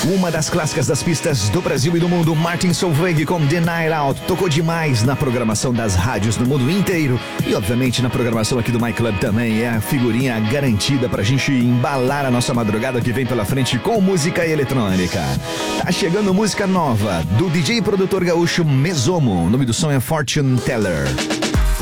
Uma das clássicas das pistas do Brasil e do mundo, Martin Solveig com The Night Out, tocou demais na programação das rádios no mundo inteiro e obviamente na programação aqui do My Club também. É a figurinha garantida pra gente embalar a nossa madrugada que vem pela frente com música eletrônica. Tá chegando música nova do DJ e produtor gaúcho Mesomo, o nome do som é Fortune Teller.